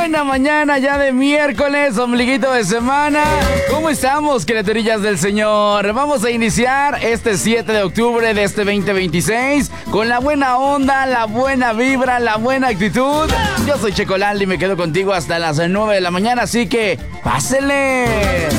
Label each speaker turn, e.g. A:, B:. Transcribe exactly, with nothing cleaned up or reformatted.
A: buena mañana ya de miércoles, ombliguito de semana. ¿Cómo estamos, criaturillas del Señor? Vamos a iniciar este siete de octubre de este veinte veintiséis con la buena onda, la buena vibra, la buena actitud. Yo soy Checo Lalde y me quedo contigo hasta las nueve de la mañana, así que ¡pásele!